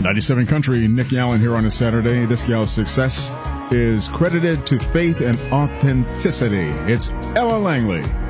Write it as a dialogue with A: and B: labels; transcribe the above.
A: 97 Country, Nick Allen here on a Saturday. This gal's success is credited to faith and authenticity. It's Ella Langley.